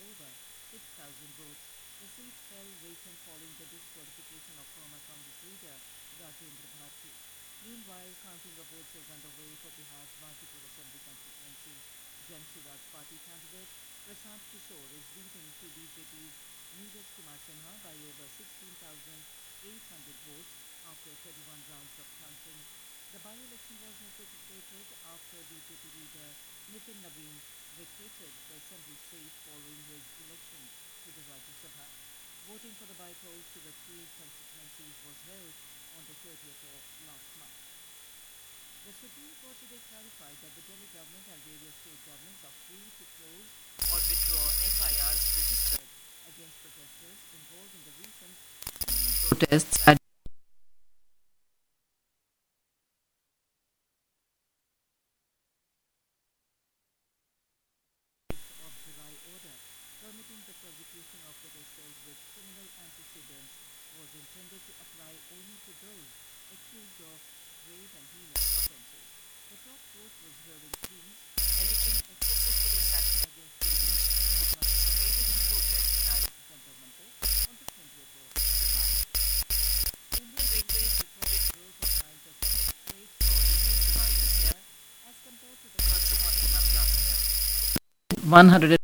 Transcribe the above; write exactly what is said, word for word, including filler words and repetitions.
over six thousand votes. The seat fell vacant following the disqualification of former Congress leader Rajendra Bharti. Meanwhile, counting of votes is underway for Bihar's Ghazipur Assembly constituency. Jan Suraj Party candidate Prashant Kishore is beating to B J P's Neeraj Kumar Sinha by over sixteen thousand eight hundred votes after thirty-one rounds of counting. The by-election was necessitated after B J P leader Nitin Naveen vacated the assembly seat following his election to the Rajya Sabha. Voting for the by-polls to the three constituencies was held on the thirtieth of last month. The Supreme Court today clarified that the Delhi government and various state governments are free to close or withdraw F I Rs registered against protesters involved in the recent student protests at of July order permitting the prosecution of protesters with criminal antecedents was intended to apply only to those accused of grave and heinous offences. The top court was hearing pleas alleging excessive police action against students who participated in protests at Jantar Mantar on the twentieth of July. Indian Railways recorded growth of nine percent rate for April July this year as compared to the corresponding month last year. one hundred